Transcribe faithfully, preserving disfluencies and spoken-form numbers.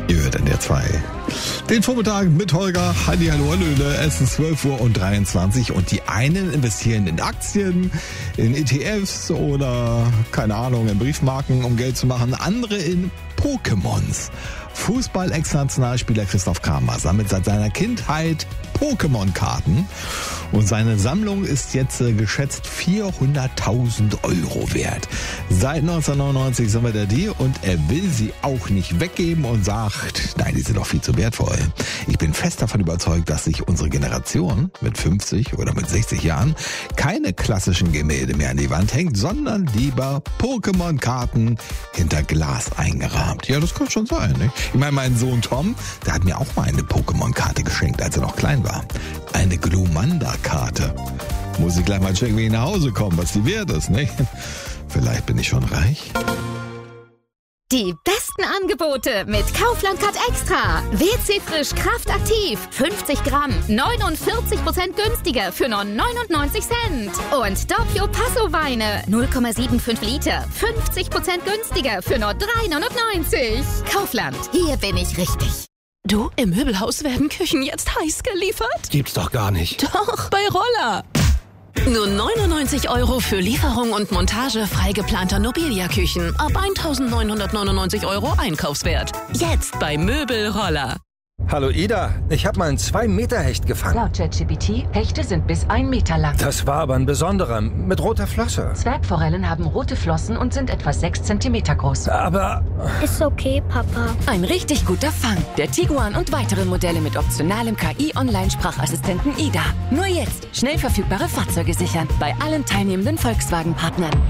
Ihr hört N D R zwei. Den Vormittag mit Holger. Halli, hallo, hallöle. Es ist zwölf Uhr und dreiundzwanzig und die einen investieren in Aktien, in E T Fs oder, keine Ahnung, in Briefmarken, um Geld zu machen. Andere in Pokémons. Fußball-Ex-Nationalspieler Christoph Kramer sammelt seit seiner Kindheit Pokémon-Karten und seine Sammlung ist jetzt äh, geschätzt vierhunderttausend Euro wert. Seit neunzehnhundertneunundneunzig sammelt er die und er will sie auch nicht weggeben und sagt, nein, die sind doch viel zu wertvoll. Ich bin fest davon überzeugt, dass sich unsere Generation mit fünfzig oder mit sechzig Jahren keine klassischen Gemälde mehr an die Wand hängt, sondern lieber Pokémon-Karten hinter Glas eingerahmt. Ja, das kann schon sein, nicht? Ich meine, mein Sohn Tom, der hat mir auch mal eine Pokémon-Karte geschenkt, als er noch klein war. Eine Glumanda-Karte. Muss ich gleich mal checken, wie ich nach Hause komme, was die wert ist, nicht? Vielleicht bin ich schon reich. Die besten Angebote mit Kaufland Card Extra. W C Frisch Kraft aktiv. fünfzig Gramm. neunundvierzig Prozent günstiger für nur neunundneunzig Cent. Und Doppio Passo Weine. null Komma fünfundsiebzig Liter. fünfzig Prozent günstiger für nur drei neunundneunzig. Kaufland. Hier bin ich richtig. Du, im Möbelhaus werden Küchen jetzt heiß geliefert? Gibt's doch gar nicht. Doch, bei Roller. Nur neunundneunzig Euro für Lieferung und Montage frei geplanter Nobilia-Küchen. Ab eintausendneunhundertneunundneunzig Euro Einkaufswert. Jetzt bei Möbelroller. Hallo Ida, ich habe mal einen zwei Meter Hecht gefangen. Laut ChatGPT, Hechte sind bis ein Meter lang. Das war aber ein besonderer, mit roter Flosse. Zwergforellen haben rote Flossen und sind etwa sechs Zentimeter groß. Aber... Ist okay, Papa. Ein richtig guter Fang. Der Tiguan und weitere Modelle mit optionalem K I-Online-Sprachassistenten Ida. Nur jetzt schnell verfügbare Fahrzeuge sichern. Bei allen teilnehmenden Volkswagen-Partnern.